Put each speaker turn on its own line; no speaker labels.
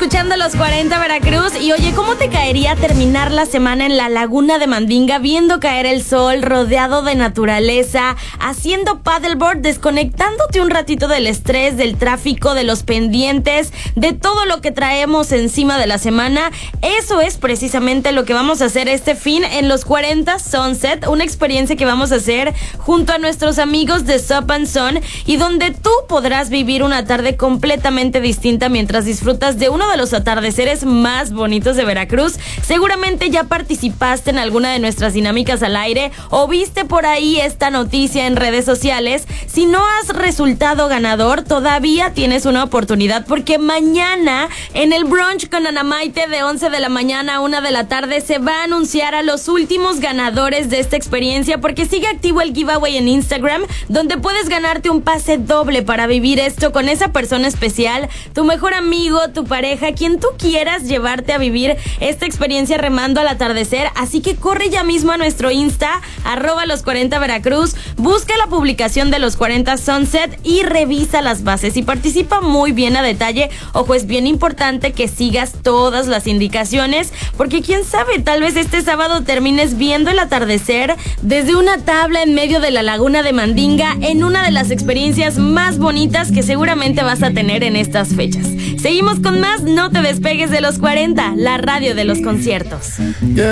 escuchando Los 40 Veracruz. Y oye, ¿cómo te caería terminar la semana en la laguna de Mandinga, viendo caer el sol, rodeado de naturaleza, haciendo paddleboard, desconectándote un ratito del estrés, del tráfico, de los pendientes, de todo lo que traemos encima de la semana? Eso es precisamente lo que vamos a hacer este fin en Los 40 Sunset, una experiencia que vamos a hacer junto a nuestros amigos de Sup and Sun, y donde tú podrás vivir una tarde completamente distinta mientras disfrutas de uno de los atardeceres más bonitos de Veracruz. Seguramente ya participaste en alguna de nuestras dinámicas al aire o viste por ahí esta noticia en redes sociales. Si no has resultado ganador, todavía tienes una oportunidad, porque mañana en el brunch con Ana Maite de 11 de la mañana a 1 de la tarde se va a anunciar a los últimos ganadores de esta experiencia, porque sigue activo el giveaway en Instagram, donde puedes ganarte un pase doble para vivir esto con esa persona especial, tu mejor amigo, tu pareja, quien tú quieras llevarte a vivir esta experiencia remando al atardecer. Así que corre ya mismo a nuestro Insta, @los40 Veracruz, busca la publicación de Los 40 Sunset y revisa las bases y participa muy bien a detalle. Ojo, es bien importante que sigas todas las indicaciones, porque quién sabe, tal vez este sábado termines viendo el atardecer desde una tabla en medio de la laguna de Mandinga, en una de las experiencias más bonitas que seguramente vas a tener en estas fechas. Seguimos con más, no te despegues de Los 40, la radio de los conciertos.